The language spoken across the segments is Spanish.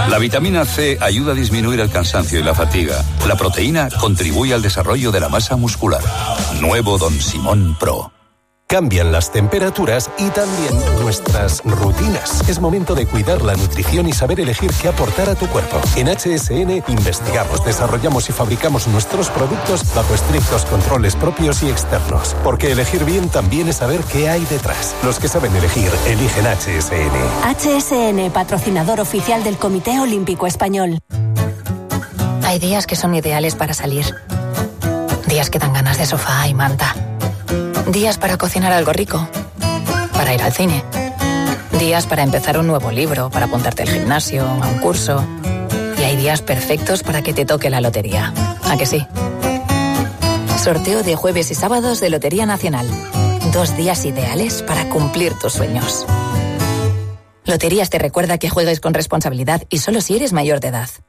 La vitamina C ayuda a disminuir el cansancio y la fatiga. La proteína contribuye al desarrollo de la masa muscular. Nuevo Don Simón Pro. Cambian las temperaturas y también nuestras rutinas. Es momento de cuidar la nutrición y saber elegir qué aportar a tu cuerpo. En HSN investigamos, desarrollamos y fabricamos nuestros productos bajo estrictos controles propios y externos. Porque elegir bien también es saber qué hay detrás. Los que saben elegir, eligen HSN. HSN, patrocinador oficial del Comité Olímpico Español. Hay días que son ideales para salir. Días que dan ganas de sofá y manta. Días para cocinar algo rico, para ir al cine. Días para empezar un nuevo libro, para apuntarte al gimnasio, a un curso. Y hay días perfectos para que te toque la lotería. ¿A que sí? Sorteo de jueves y sábados de Lotería Nacional. 2 días ideales para cumplir tus sueños. Loterías te recuerda que juegues con responsabilidad y solo si eres mayor de edad.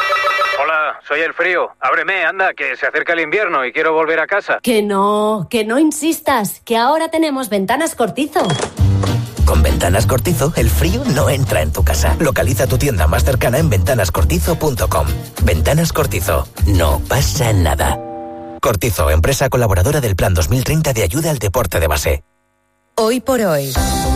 Soy el frío. Ábreme, anda, que se acerca el invierno y quiero volver a casa. Que no insistas, que ahora tenemos Ventanas Cortizo. Con Ventanas Cortizo, el frío no entra en tu casa. Localiza tu tienda más cercana en ventanascortizo.com. Ventanas Cortizo. No pasa nada. Cortizo, empresa colaboradora del Plan 2030 de ayuda al deporte de base. Hoy por hoy,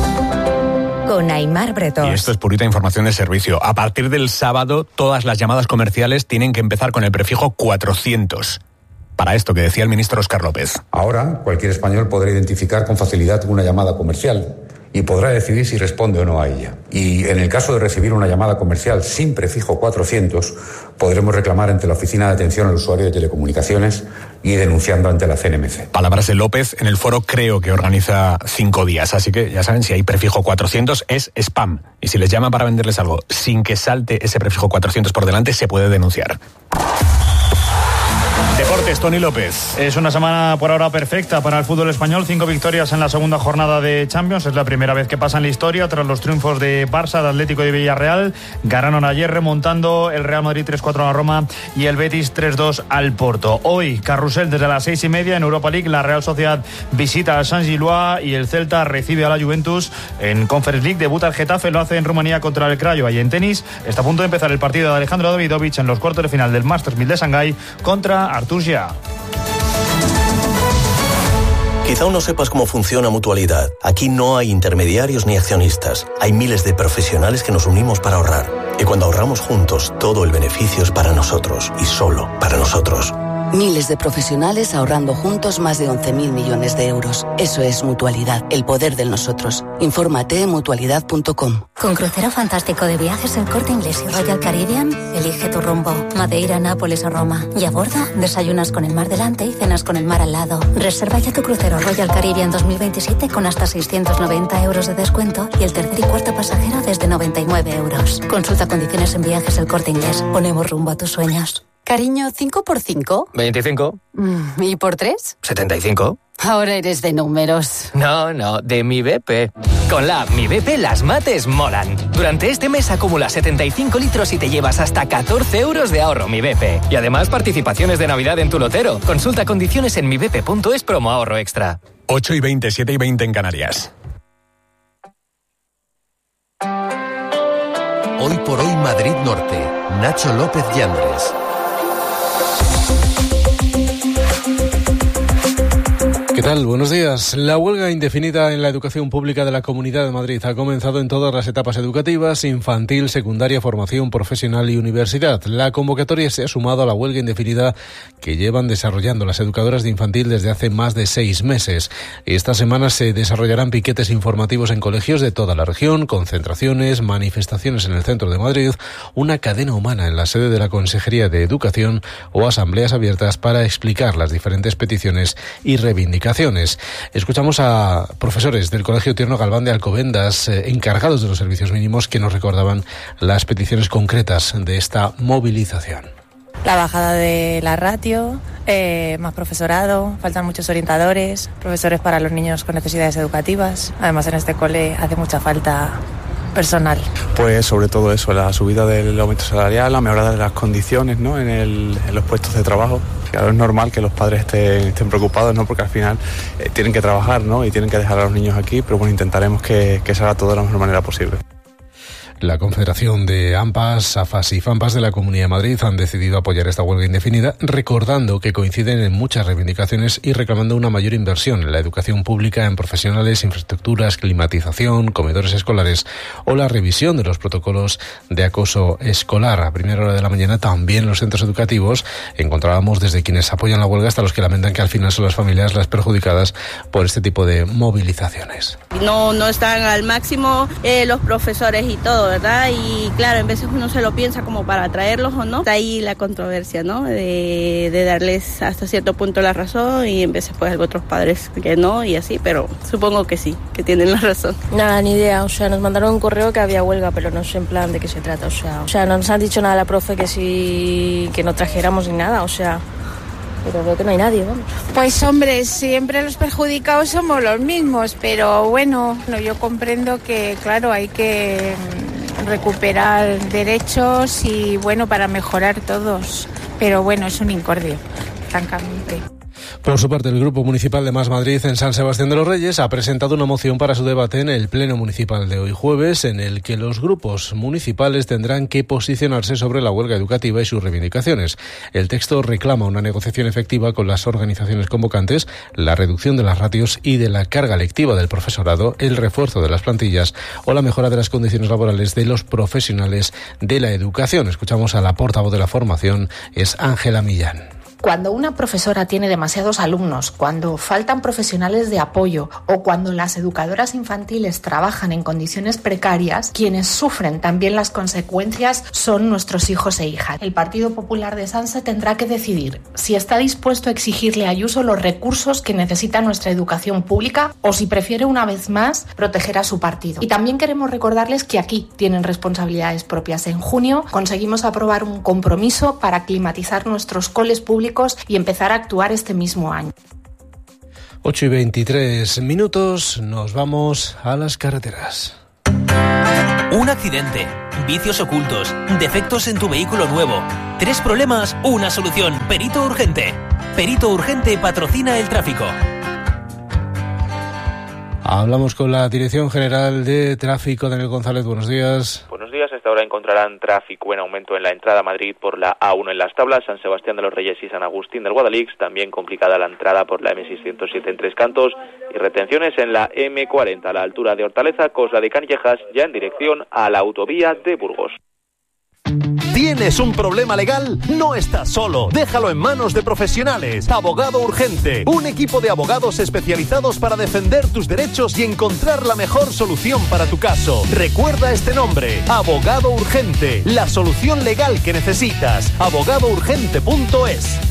con Aimar Bretón. Y esto es purita información de servicio. A partir del sábado, todas las llamadas comerciales tienen que empezar con el prefijo 400. Para esto que decía el ministro Óscar López. Ahora, cualquier español podrá identificar con facilidad una llamada comercial y podrá decidir si responde o no a ella. Y en el caso de recibir una llamada comercial sin prefijo 400, podremos reclamar ante la Oficina de Atención al Usuario de Telecomunicaciones y denunciando ante la CNMC. Palabras de López en el foro Creo, que organiza 5 días. Así que ya saben, si hay prefijo 400 es spam. Y si les llaman para venderles algo sin que salte ese prefijo 400 por delante, se puede denunciar. Deportes, Tony López. Es una semana por ahora perfecta para el fútbol español. 5 victorias en la segunda jornada de Champions. Es la primera vez que pasa en la historia tras los triunfos de Barça, de Atlético y de Villarreal. Ganaron ayer remontando el Real Madrid 3-4 a la Roma y el Betis 3-2 al Porto. Hoy, carrusel desde las 6:30 en Europa League. La Real Sociedad visita al San Gillois y el Celta recibe a la Juventus. En Conference League debuta el Getafe, lo hace en Rumanía contra el Craiova. Y en tenis está a punto de empezar el partido de Alejandro Davidovich en los cuartos de final del Masters 1000 de Shanghái contra Artur Gia. Quizá aún no sepas cómo funciona Mutualidad. Aquí no hay intermediarios ni accionistas. Hay miles de profesionales que nos unimos para ahorrar. Y cuando ahorramos juntos, todo el beneficio es para nosotros y solo para nosotros. Miles de profesionales ahorrando juntos más de 11.000 millones de euros. Eso es Mutualidad, el poder del nosotros. Infórmate en mutualidad.com. Con crucero fantástico de viajes El Corte Inglés y Royal Caribbean, elige tu rumbo. Madeira, Nápoles o Roma. Y a bordo, desayunas con el mar delante y cenas con el mar al lado. Reserva ya tu crucero Royal Caribbean 2027 con hasta 690 euros de descuento y el tercer y cuarto pasajero desde 99 euros. Consulta condiciones en Viajes El Corte Inglés. Ponemos rumbo a tus sueños. Cariño, ¿5 por 5? 25. ¿Y por 3? 75. Ahora eres de números. No, de Mi BP. Con la app Mi BP las mates molan. Durante este mes acumula 75 litros y te llevas hasta 14 euros de ahorro Mi BP. Y además participaciones de Navidad en tu lotero. Consulta condiciones en mibp.es promo ahorro extra. 8:20, 7:20 en Canarias. Hoy por hoy Madrid Norte. Nacho López Yandres. ¿Qué tal? Buenos días. La huelga indefinida en la educación pública de la Comunidad de Madrid ha comenzado en todas las etapas educativas: infantil, secundaria, formación profesional y universidad. La convocatoria se ha sumado a la huelga indefinida que llevan desarrollando las educadoras de infantil desde hace más de 6 meses. Esta semana se desarrollarán piquetes informativos en colegios de toda la región, concentraciones, manifestaciones en el centro de Madrid, una cadena humana en la sede de la Consejería de Educación o asambleas abiertas para explicar las diferentes peticiones y reivindicaciones. Escuchamos a profesores del Colegio Tierno Galván de Alcobendas, encargados de los servicios mínimos, que nos recordaban las peticiones concretas de esta movilización. La bajada de la ratio, más profesorado, faltan muchos orientadores, profesores para los niños con necesidades educativas. Además, en este cole hace mucha falta personal. Pues sobre todo eso, la subida del aumento salarial, la mejora de las condiciones, ¿no? en los puestos de trabajo. Claro, es normal que los padres estén preocupados, ¿no? Porque al final tienen que trabajar, ¿no? Y tienen que dejar a los niños aquí, pero bueno, intentaremos que se haga todo de la mejor manera posible. La Confederación de AMPAs, AFAS y FAMPAs de la Comunidad de Madrid han decidido apoyar esta huelga indefinida, recordando que coinciden en muchas reivindicaciones y reclamando una mayor inversión en la educación pública, en profesionales, infraestructuras, climatización, comedores escolares o la revisión de los protocolos de acoso escolar. A primera hora de la mañana también en los centros educativos encontrábamos desde quienes apoyan la huelga hasta los que lamentan que al final son las familias las perjudicadas por este tipo de movilizaciones. No están al máximo los profesores y todo, ¿verdad? Y claro, en veces uno se lo piensa como para atraerlos o no. Está ahí la controversia, ¿no? De darles hasta cierto punto la razón y en veces pues otros padres que no y así, pero supongo que sí, que tienen la razón. Nada, ni idea, o sea, nos mandaron un correo que había huelga, pero no sé en plan de qué se trata, o sea, no nos han dicho nada la profe que sí, que no trajéramos ni nada, o sea, pero veo que no hay nadie, vamos. Pues hombre, siempre los perjudicados somos los mismos, pero bueno, yo comprendo que claro, hay que recuperar derechos y bueno, para mejorar todos, pero bueno, es un incordio, francamente. Por su parte, el Grupo Municipal de Más Madrid en San Sebastián de los Reyes ha presentado una moción para su debate en el Pleno Municipal de hoy jueves, en el que los grupos municipales tendrán que posicionarse sobre la huelga educativa y sus reivindicaciones. El texto reclama una negociación efectiva con las organizaciones convocantes, la reducción de las ratios y de la carga lectiva del profesorado, el refuerzo de las plantillas o la mejora de las condiciones laborales de los profesionales de la educación. Escuchamos a la portavoz de la formación, es Ángela Millán. Cuando una profesora tiene demasiados alumnos, cuando faltan profesionales de apoyo o cuando las educadoras infantiles trabajan en condiciones precarias, quienes sufren también las consecuencias son nuestros hijos e hijas. El Partido Popular de Sanse tendrá que decidir si está dispuesto a exigirle a Ayuso los recursos que necesita nuestra educación pública o si prefiere una vez más proteger a su partido. Y también queremos recordarles que aquí tienen responsabilidades propias. En junio conseguimos aprobar un compromiso para climatizar nuestros coles públicos y empezar a actuar este mismo año. 8:23, nos vamos a las carreteras. Un accidente, vicios ocultos, defectos en tu vehículo nuevo, 3 problemas, una solución. Perito Urgente. Perito Urgente patrocina el tráfico. Hablamos con la Dirección General de Tráfico, Daniel González, buenos días. Buenos días, a esta hora encontrarán tráfico en aumento en la entrada a Madrid por la A1 en Las Tablas, San Sebastián de los Reyes y San Agustín del Guadalix, también complicada la entrada por la M607 en Tres Cantos y retenciones en la M40 a la altura de Hortaleza, Cosla de Canillejas, ya en dirección a la autovía de Burgos. ¿Tienes un problema legal? No estás solo. Déjalo en manos de profesionales. Abogado Urgente. Un equipo de abogados especializados para defender tus derechos y encontrar la mejor solución para tu caso. Recuerda este nombre. Abogado Urgente. La solución legal que necesitas. abogadourgente.es.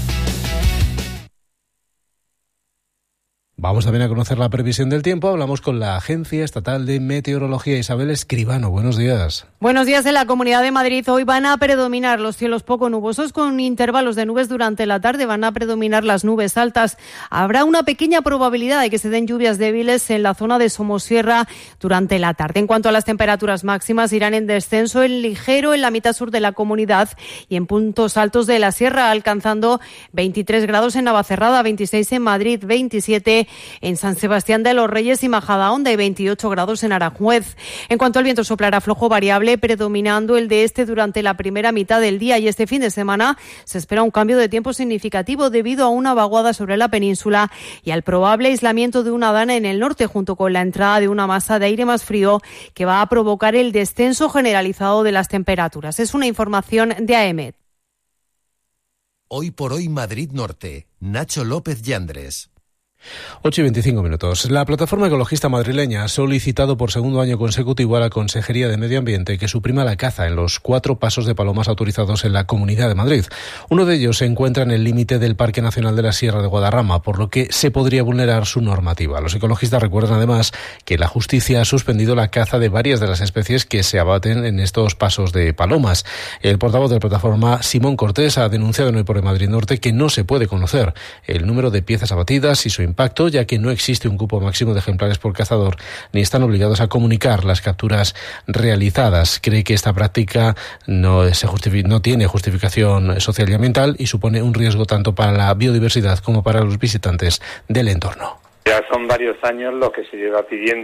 Vamos también a conocer la previsión del tiempo. Hablamos con la Agencia Estatal de Meteorología, Isabel Escribano. Buenos días. Buenos días. En la Comunidad de Madrid hoy van a predominar los cielos poco nubosos con intervalos de nubes durante la tarde. Van a predominar las nubes altas. Habrá una pequeña probabilidad de que se den lluvias débiles en la zona de Somosierra durante la tarde. En cuanto a las temperaturas máximas, irán en descenso en ligero en la mitad sur de la comunidad y en puntos altos de la sierra, alcanzando 23 grados en Navacerrada, 26 en Madrid, 27 en San Sebastián de los Reyes y Majadahonda y 28 grados en Aranjuez. En cuanto al viento, soplará flojo variable, predominando el de este durante la primera mitad del día, y este fin de semana se espera un cambio de tiempo significativo debido a una vaguada sobre la península y al probable aislamiento de una dana en el norte, junto con la entrada de una masa de aire más frío que va a provocar el descenso generalizado de las temperaturas. Es una información de AEMET. Hoy por hoy Madrid Norte. Nacho López Yandres. 8:25. La plataforma ecologista madrileña ha solicitado por segundo año consecutivo a la Consejería de Medio Ambiente que suprima la caza en los 4 pasos de palomas autorizados en la Comunidad de Madrid. Uno de ellos se encuentra en el límite del Parque Nacional de la Sierra de Guadarrama, por lo que se podría vulnerar su normativa. Los ecologistas recuerdan además que la justicia ha suspendido la caza de varias de las especies que se abaten en estos pasos de palomas. El portavoz de la plataforma, Simón Cortés, ha denunciado en Hoy por Hoy Madrid Norte que no se puede conocer el número de piezas abatidas y su impacto, ya que no existe un cupo máximo de ejemplares por cazador, ni están obligados a comunicar las capturas realizadas. Cree que esta práctica no tiene justificación social y ambiental y supone un riesgo tanto para la biodiversidad como para los visitantes del entorno. Ya son varios años lo que se lleva pidiendo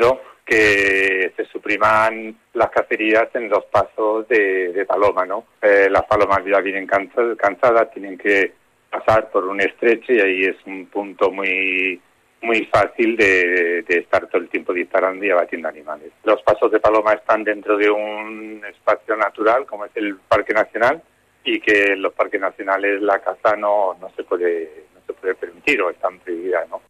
que se supriman las cacerías en los pasos de paloma, ¿no? Las palomas ya vienen cansadas, tienen que pasar por un estrecho y ahí es un punto muy fácil de estar todo el tiempo disparando y abatiendo animales. Los pasos de paloma están dentro de un espacio natural como es el Parque Nacional y que en los parques nacionales la caza no se puede permitir o están prohibidas, ¿no?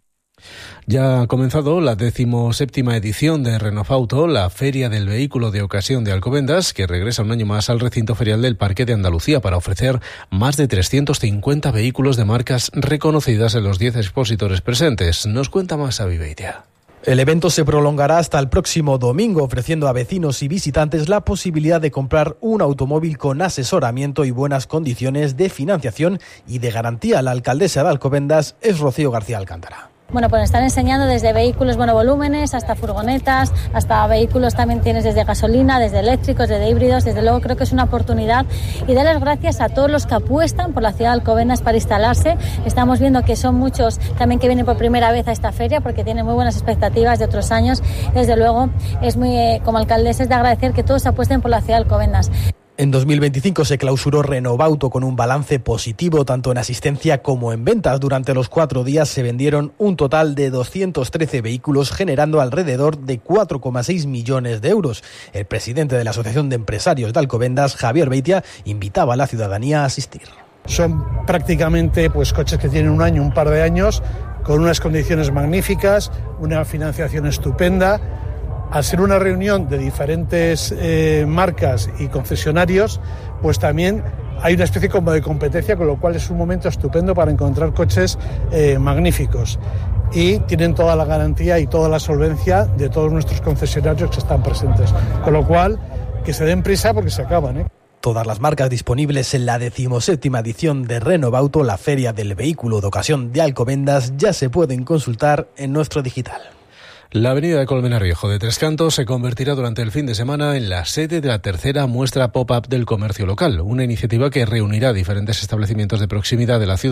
Ya ha comenzado la 17ª edición de Renofauto, la Feria del Vehículo de Ocasión de Alcobendas, que regresa un año más al recinto ferial del Parque de Andalucía para ofrecer más de 350 vehículos de marcas reconocidas en los 10 expositores presentes. Nos cuenta más Xavi Beitia. El evento se prolongará hasta el próximo domingo, ofreciendo a vecinos y visitantes la posibilidad de comprar un automóvil con asesoramiento y buenas condiciones de financiación y de garantía. La alcaldesa de Alcobendas es Rocío García Alcántara. Bueno, pues están enseñando desde vehículos monovolúmenes hasta furgonetas, hasta vehículos también tienes desde gasolina, desde eléctricos, desde híbridos. Desde luego creo que es una oportunidad y dar las gracias a todos los que apuestan por la ciudad de Alcobendas para instalarse. Estamos viendo que son muchos también que vienen por primera vez a esta feria porque tienen muy buenas expectativas de otros años. Desde luego es muy, como alcaldesa, es de agradecer que todos apuesten por la ciudad de Alcobendas. En 2025 se clausuró Renofauto con un balance positivo tanto en asistencia como en ventas. Durante los 4 días se vendieron un total de 213 vehículos, generando alrededor de 4,6 millones de euros. El presidente de la Asociación de Empresarios de Alcobendas, Javier Beitia, invitaba a la ciudadanía a asistir. Son prácticamente coches que tienen un par de años, con unas condiciones magníficas, una financiación estupenda. Al ser una reunión de diferentes marcas y concesionarios, pues también hay una especie como de competencia, con lo cual es un momento estupendo para encontrar coches magníficos. Y tienen toda la garantía y toda la solvencia de todos nuestros concesionarios que están presentes. Con lo cual, que se den prisa porque se acaban, Todas las marcas disponibles en la 17ª edición de Renofauto, la Feria del Vehículo de Ocasión de Alcobendas, ya se pueden consultar en nuestro digital. La avenida de Colmenar Viejo de Tres Cantos se convertirá durante el fin de semana en la sede de la tercera muestra pop-up del comercio local, una iniciativa que reunirá diferentes establecimientos de proximidad de la ciudad